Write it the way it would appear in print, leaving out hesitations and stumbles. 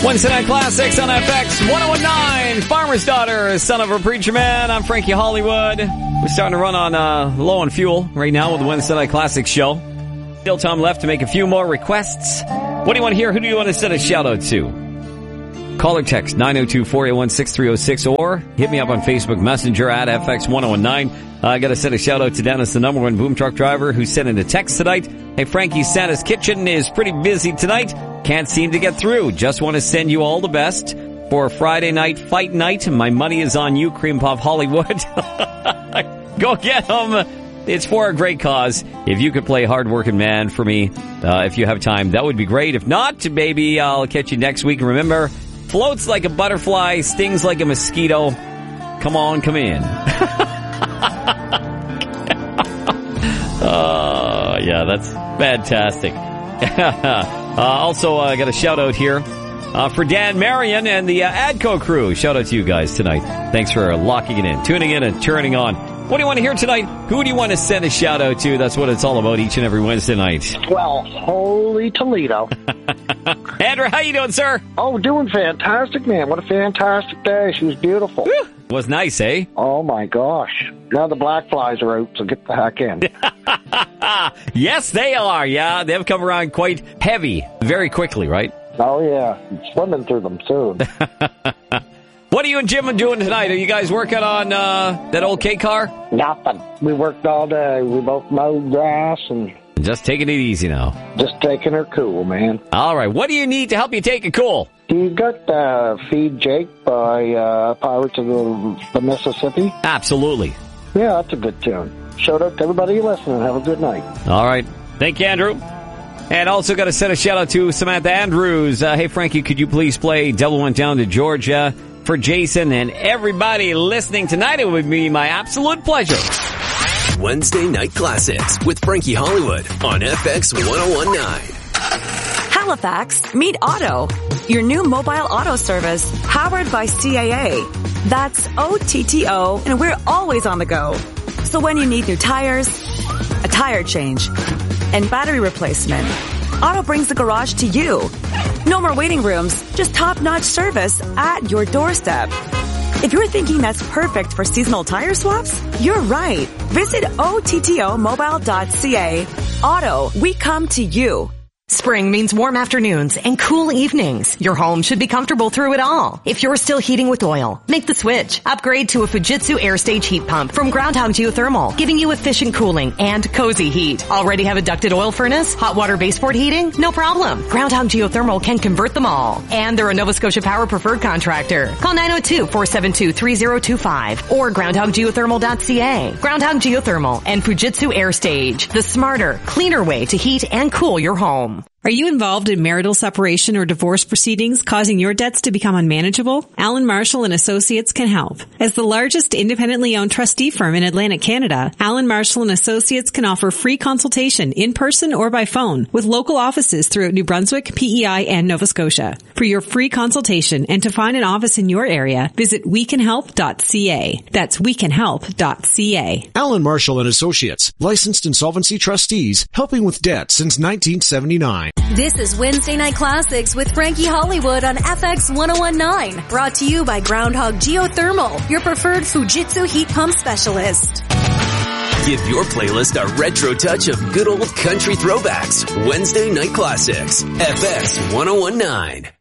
Wednesday Night Classics on FX 1019. Farmer's Daughter, Son of a Preacher Man. I'm Frankie Hollywood. We're starting to run on low on fuel right now with the Wednesday Night Classics show. Still time left to make a few more requests. What do you want to hear? Who do you want to send a shout out to? Call or text 902-481-6306 or hit me up on Facebook Messenger at FX1019. I got to send a shout out to Dennis, the number one boom truck driver, who sent in a text tonight. Hey, Frankie, Santa's Kitchen is pretty busy tonight. Can't seem to get through. Just want to send you all the best for Friday night fight night. My money is on you, Cream Puff Hollywood. Go get them. It's for a great cause. If you could play Hard-Working Man for me, if you have time, that would be great. If not, baby, I'll catch you next week. Remember, floats like a butterfly, stings like a mosquito. Come on, come in. Yeah, that's fantastic. Also, I got a shout out here for Dan Marion and the ADCO crew. Shout out to you guys tonight. Thanks for locking it in, tuning in, and turning on. What do you want to hear tonight? Who do you want to send a shout out to? That's what it's all about each and every Wednesday night. Well, holy Toledo. Andrew, how you doing, sir? Oh, doing fantastic, man. What a fantastic day. She was beautiful. Whew. Was nice, eh? Oh, my gosh. Now the black flies are out, so get the heck in. Yes, they are. Yeah, they've come around quite heavy very quickly, right? Oh, yeah. I'm swimming through them soon. What are you and Jim doing tonight? Are you guys working on that old K car? Nothing. We worked all day. We both mowed grass and... Just taking it easy now. Just taking her cool, man. All right. What do you need to help you take it cool? You got Feed Jake by Pirates of the Mississippi? Absolutely. Yeah, that's a good tune. Shout out to everybody listening. Have a good night. All right. Thank you, Andrew. And also got to send a shout out to Samantha Andrews. Hey, Frankie, could you please play Devil Went Down to Georgia for Jason and everybody listening tonight? It would be my absolute pleasure. Wednesday Night Classics with Frankie Hollywood on FX 1019. Halifax, meet Auto, your new mobile auto service powered by CAA. That's OTTO, and we're always on the go. So when you need new tires, a tire change, and battery replacement, Auto brings the garage to you. No more waiting rooms, just top-notch service at your doorstep. If you're thinking that's perfect for seasonal tire swaps, you're right. Visit OTTOmobile.ca. Auto, we come to you. Spring means warm afternoons and cool evenings. Your home should be comfortable through it all. If you're still heating with oil, make the switch. Upgrade to a Fujitsu AirStage heat pump from Groundhog Geothermal, giving you efficient cooling and cozy heat. Already have a ducted oil furnace? Hot water baseboard heating? No problem. Groundhog Geothermal can convert them all. And they're a Nova Scotia Power preferred contractor. Call 902-472-3025 or groundhoggeothermal.ca. Groundhog Geothermal and Fujitsu AirStage, the smarter, cleaner way to heat and cool your home. Are you involved in marital separation or divorce proceedings causing your debts to become unmanageable? Allen Marshall and Associates can help. As the largest independently owned trustee firm in Atlantic Canada, Allen Marshall and Associates can offer free consultation in person or by phone with local offices throughout New Brunswick, PEI, and Nova Scotia. For your free consultation and to find an office in your area, visit wecanhelp.ca. That's wecanhelp.ca. Allen Marshall and Associates, licensed insolvency trustees, helping with debt since 1979. This is Wednesday Night Classics with Frankie Hollywood on FX 1019. Brought to you by Groundhog Geothermal, your preferred Fujitsu heat pump specialist. Give your playlist a retro touch of good old country throwbacks. Wednesday Night Classics, FX 1019.